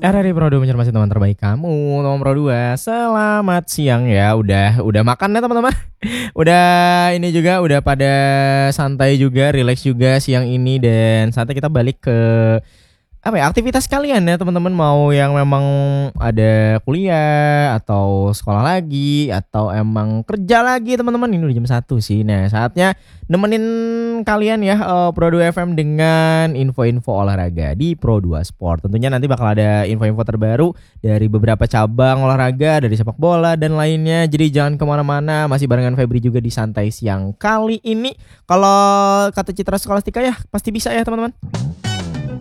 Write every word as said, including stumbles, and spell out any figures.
R R I Pro dua mencermati teman terbaik kamu, teman Pro dua. Selamat siang ya, udah udah makan ya teman-teman. Udah ini juga udah pada santai juga, relax juga siang ini dan saatnya kita balik ke apa ya aktivitas kalian ya teman-teman, mau yang memang ada kuliah atau sekolah lagi atau emang kerja lagi teman-teman. Ini udah jam satu sih. Nah saatnya nemenin kalian ya eh, Pro dua F M dengan info-info olahraga di Pro dua Sport. Tentunya nanti bakal ada info-info terbaru dari beberapa cabang olahraga, dari sepak bola dan lainnya. Jadi jangan kemana-mana, masih barengan Febri juga di Santai Siang kali ini. Kalau kata Citra Skolastika ya pasti bisa ya teman-teman.